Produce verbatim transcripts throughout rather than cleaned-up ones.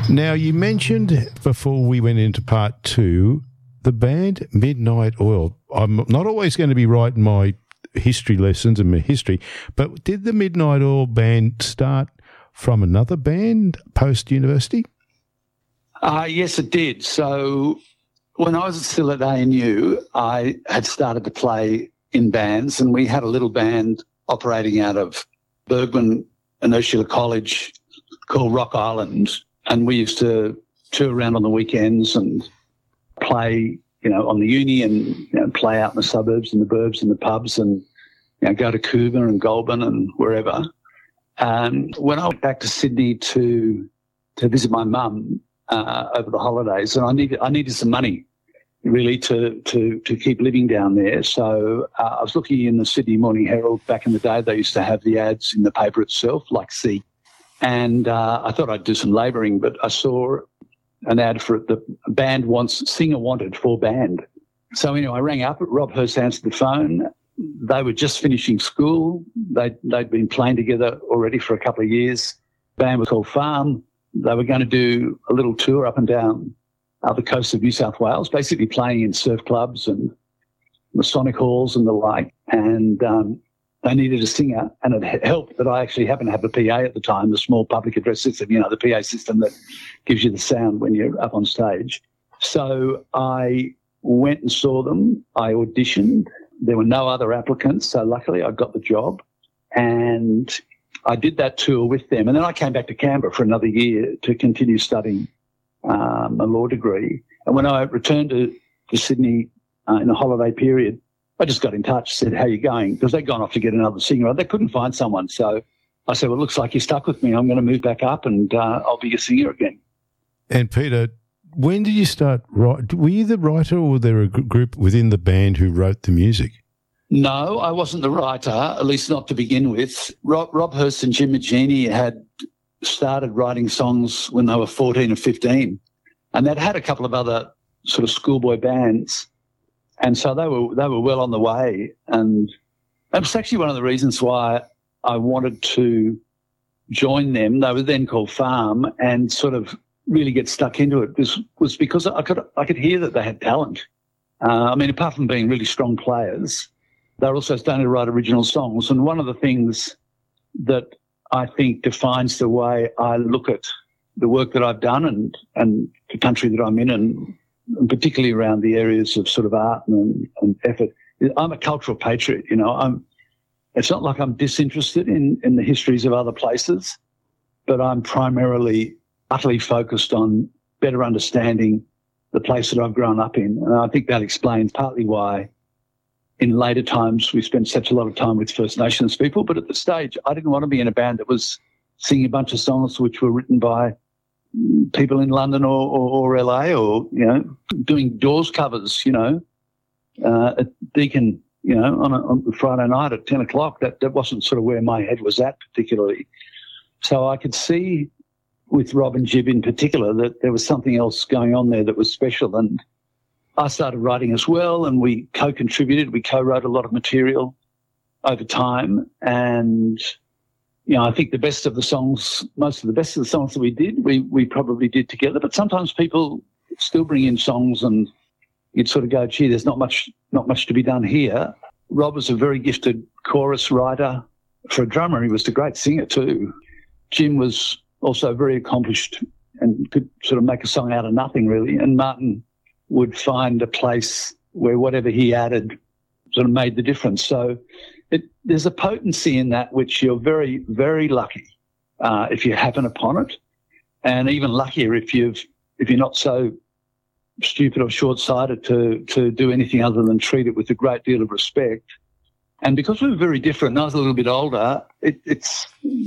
Now, you mentioned before we went into part two, the band Midnight Oil. I'm not always going to be right in my history lessons and my history, but did the Midnight Oil band start from another band post-university? Uh, yes, it did. So when I was still at A N U, I had started to play in bands, and we had a little band operating out of Bergman and Ursula College called Rock Island, and we used to tour around on the weekends and play, you know, on the uni and you know, play out in the suburbs and the burbs and the pubs and you know, go to Cuba and Goulburn and wherever. And when I went back to Sydney to to visit my mum uh, over the holidays, and I needed I needed some money really to to to keep living down there. So uh, I was looking in the Sydney Morning Herald back in the day. They used to have the ads in the paper itself, like See. And uh, I thought I'd do some labouring, but I saw an ad for it. The band wants, singer wanted for band. So anyway, I rang up. Rob Hurst answered the phone. They were just finishing school. They'd, they'd been playing together already for a couple of years. The band was called Farm. They were going to do a little tour up and down uh, the coast of New South Wales, basically playing in surf clubs and Masonic halls and the like. And um, they needed a singer, and it helped that I actually happened to have a P A at the time, the small public address system, you know, the P A system that gives you the sound when you're up on stage. So I went and saw them. I auditioned. There were no other applicants, so luckily I got the job. And I did that tour with them. And then I came back to Canberra for another year to continue studying um, a law degree. And when I returned to, to Sydney uh, in the holiday period, I just got in touch, said, how are you going? Because they'd gone off to get another singer. They couldn't find someone. So I said, well, it looks like you're stuck with me. I'm going to move back up and uh, I'll be a singer again. And Peter, when did you start write? Were you the writer, or were there a group within the band who wrote the music? No, I wasn't the writer, at least not to begin with. Rob, Rob Hurst and Jim Magini had started writing songs when they were fourteen or fifteen, and they'd had a couple of other sort of schoolboy bands. And so they were they were well on the way, and that was actually one of the reasons why I wanted to join them. They were then called Farm, and sort of really get stuck into it was was because I could I could hear that they had talent. Uh, I mean, apart from being really strong players, they were also starting to write original songs. And one of the things that I think defines the way I look at the work that I've done and and the country that I'm in, and and particularly around the areas of sort of art and, and effort. I'm a cultural patriot, you know. I'm. It's not like I'm disinterested in, in the histories of other places, but I'm primarily utterly focused on better understanding the place that I've grown up in. And I think that explains partly why in later times we spent such a lot of time with First Nations people. But at the stage, I didn't want to be in a band that was singing a bunch of songs which were written by people in London or, or, or L A, or, you know, doing Doors covers, you know, uh, at Deakin, you know, on a, on a Friday night at ten o'clock. That, that wasn't sort of where my head was at particularly. So I could see with Rob and Jib in particular that there was something else going on there that was special. And I started writing as well, and we co-contributed. We co-wrote a lot of material over time. And you know, I think the best of the songs, most of the best of the songs that we did, we, we probably did together. But sometimes people still bring in songs and you'd sort of go, gee, there's not much not much to be done here. Rob was a very gifted chorus writer. For a drummer, he was a great singer too. Jim was also very accomplished and could sort of make a song out of nothing, really. And Martin would find a place where whatever he added sort of made the difference. So It, there's a potency in that which you're very, very lucky uh, if you happen upon it, and even luckier if you've if you're not so stupid or short-sighted to to do anything other than treat it with a great deal of respect. And because we were very different, and I was a little bit older, it, it's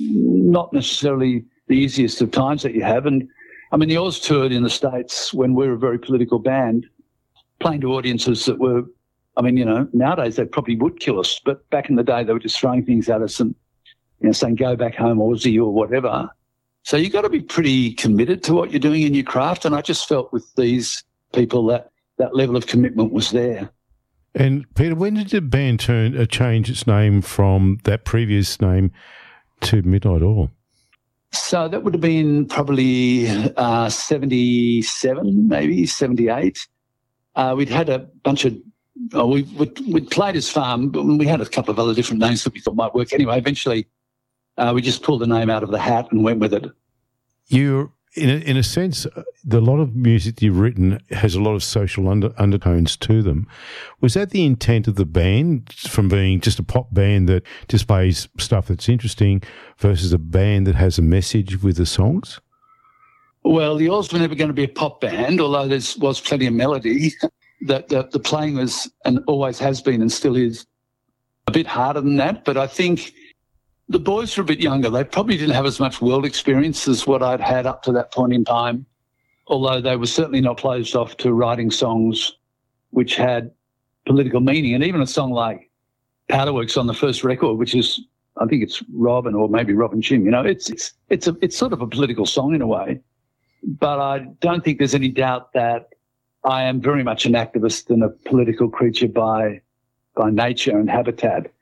not necessarily the easiest of times that you have. And I mean, the Oz toured in the States when we were a very political band, playing to audiences that were, I mean, you know, nowadays they probably would kill us, but back in the day they were just throwing things at us and, you know, saying, go back home, Aussie, or whatever. So you've got to be pretty committed to what you're doing in your craft. And I just felt with these people that that level of commitment was there. And Peter, when did the band turn uh, change its name from that previous name to Midnight Oil? So that would have been probably uh, seventy-seven, maybe seventy-eight. Uh, we'd had a bunch of, oh, we, we'd, we'd played his farm, but we had a couple of other different names that we thought might work. Anyway, eventually uh, we just pulled the name out of the hat and went with it. You're, in a, in a sense, the lot of music that you've written has a lot of social under, undertones to them. Was that the intent of the band, from being just a pop band that just plays stuff that's interesting versus a band that has a message with the songs? Well, the Oils were never going to be a pop band, although there was plenty of melody. That the, the playing was, and always has been and still is, a bit harder than that. But I think the boys were a bit younger. They probably didn't have as much world experience as what I'd had up to that point in time, although they were certainly not closed off to writing songs which had political meaning. And even a song like Powderworks on the first record, which is, I think it's Robin or maybe Robin Jim, you know, it's it's it's a it's sort of a political song in a way. But I don't think there's any doubt that I am very much an activist and a political creature by by nature and habitat.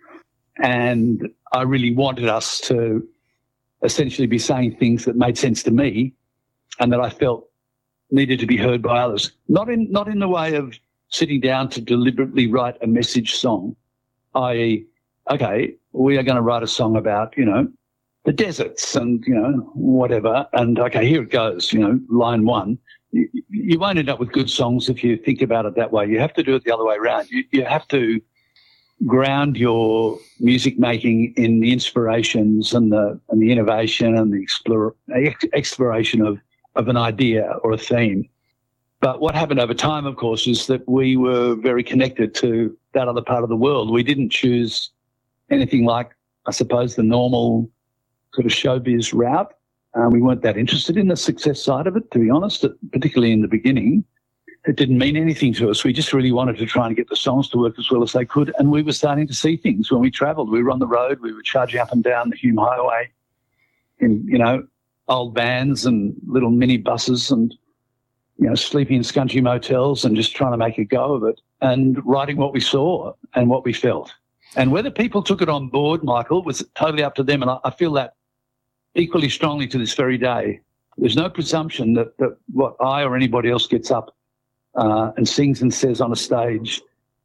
And I really wanted us to essentially be saying things that made sense to me and that I felt needed to be heard by others. Not in not in the way of sitting down to deliberately write a message song, that is, okay, we are going to write a song about, you know, the deserts and, you know, whatever. And, okay, here it goes, you know, line one. You, you won't end up with good songs if you think about it that way. You have to do it the other way around. You, you have to ground your music making in the inspirations and the and the innovation and the explore, exploration of, of an idea or a theme. But what happened over time, of course, is that we were very connected to that other part of the world. We didn't choose anything like, I suppose, the normal sort of showbiz route. Uh, we weren't that interested in the success side of it, to be honest, particularly in the beginning. It didn't mean anything to us. We just really wanted to try and get the songs to work as well as they could. And we were starting to see things when we travelled. We were on the road. We were charging up and down the Hume Highway in, you know, old vans and little mini buses and, you know, sleeping in scungy motels and just trying to make a go of it and writing what we saw and what we felt. And whether people took it on board, Michael, was totally up to them. And I, I feel that equally strongly to this very day. There's no presumption that, that what I or anybody else gets up uh, and sings and says on a stage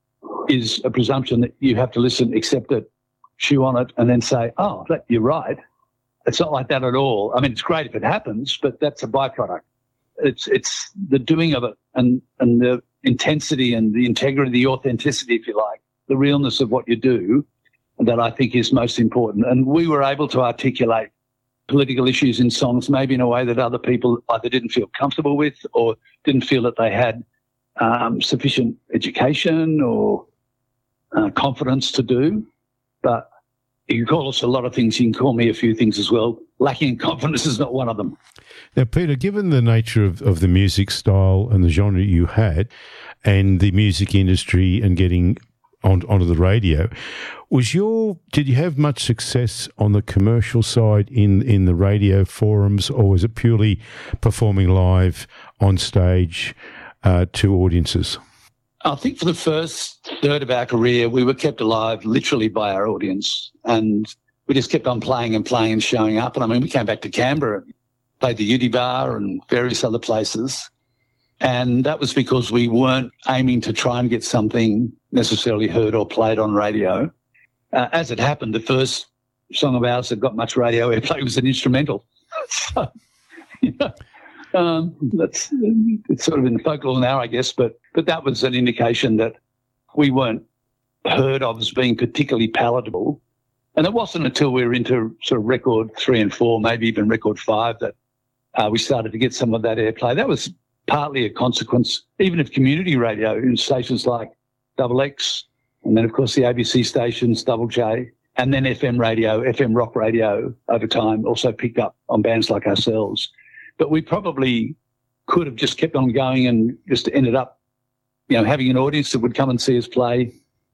is a presumption that you have to listen, accept it, chew on it, and then say, oh, that, you're right. It's not like that at all. I mean, it's great if it happens, but that's a byproduct. It's it's the doing of it and, and the intensity and the integrity, the authenticity, if you like, the realness of what you do that I think is most important. And we were able to articulate political issues in songs maybe in a way that other people either didn't feel comfortable with or didn't feel that they had um, sufficient education or uh, confidence to do. But you can call us a lot of things. You can call me a few things as well. Lacking in confidence is not one of them. Now, Peter, given the nature of, of the music style and the genre you had and the music industry and getting on, onto the radio, was your did you have much success on the commercial side in, in the radio forums, or was it purely performing live on stage uh, to audiences? I think for the first third of our career, we were kept alive literally by our audience, and we just kept on playing and playing and showing up. And I mean, we came back to Canberra, played the Udi Bar and various other places. And that was because we weren't aiming to try and get something necessarily heard or played on radio. Uh, as it happened, the first song of ours that got much radio airplay was an instrumental. So, you know, um, that's it's sort of in the folklore now, I guess, but but that was an indication that we weren't heard of as being particularly palatable. And it wasn't until we were into sort of record three and four, maybe even record five, that uh, we started to get some of that airplay. That was partly a consequence, even of community radio in stations like Double X, and then, of course, the A B C stations, Double J, and then F M radio, F M rock radio over time also picked up on bands like ourselves. But we probably could have just kept on going and just ended up, you know, having an audience that would come and see us play,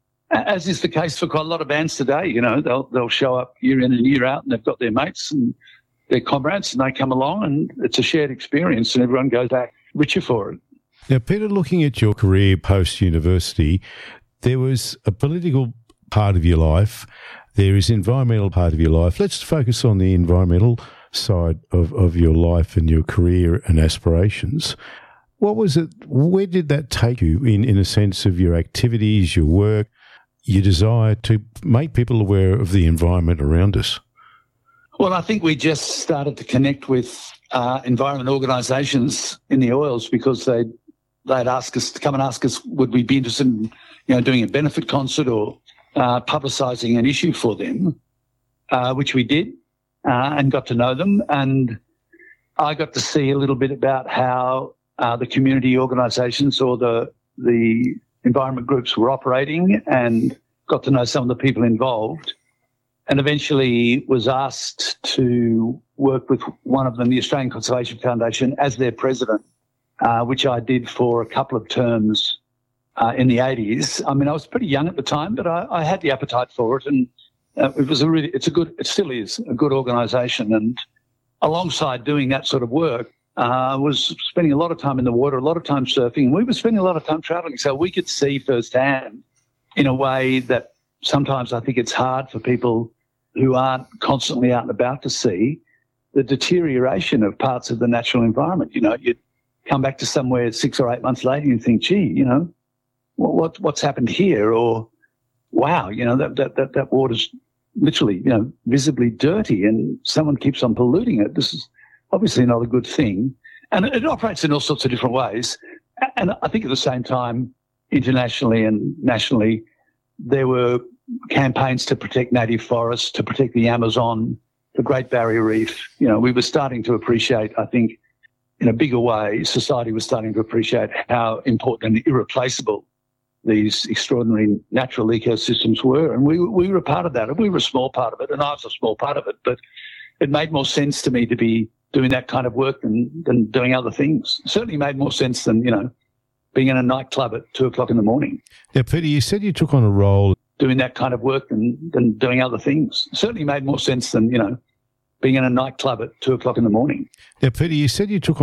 as is the case for quite a lot of bands today. You know, they'll they'll show up year in and year out, and they've got their mates and their comrades, and they come along, and it's a shared experience, and everyone goes back richer for it. Now, Peter, looking at your career post-university, there was a political part of your life. There is an environmental part of your life. Let's focus on the environmental side of, of your life and your career and aspirations. What was it? Where did that take you in, in a sense of your activities, your work, your desire to make people aware of the environment around us? Well, I think we just started to connect with uh, environment organisations in the oils because they they'd ask us to come and ask us, would we be interested in, you know, doing a benefit concert or uh, publicising an issue for them, uh, which we did, uh, and got to know them. And I got to see a little bit about how uh, the community organisations or the the environment groups were operating, and got to know some of the people involved. And eventually was asked to work with one of them, the Australian Conservation Foundation, as their president, uh, which I did for a couple of terms uh, in the eighties. I mean, I was pretty young at the time, but I, I had the appetite for it, and uh, it was a really, it's a good, it still is a good organisation. And alongside doing that sort of work, I uh, was spending a lot of time in the water, a lot of time surfing, and we were spending a lot of time travelling, so we could see firsthand in a way that sometimes I think it's hard for people who aren't constantly out and about to see the deterioration of parts of the natural environment. You know, you come back to somewhere six or eight months later and you think, gee, you know, what, what what's happened here? Or, wow, you know, that, that, that, that water's literally, you know, visibly dirty and someone keeps on polluting it. This is obviously not a good thing. And it, it operates in all sorts of different ways. And I think at the same time, internationally and nationally, there were campaigns to protect native forests, to protect the Amazon, the Great Barrier Reef. You know, we were starting to appreciate, I think, in a bigger way, society was starting to appreciate how important and irreplaceable these extraordinary natural ecosystems were. And we we were a part of that, and we were a small part of it, and I was a small part of it. But it made more sense to me to be doing that kind of work than, than doing other things. It certainly made more sense than, you know, being in a nightclub at two o'clock in the morning. Now, Peter, you said you took on a role doing that kind of work than, than doing other things. It certainly made more sense than, you know, being in a nightclub at two o'clock in the morning. Now, Peter, you said you took on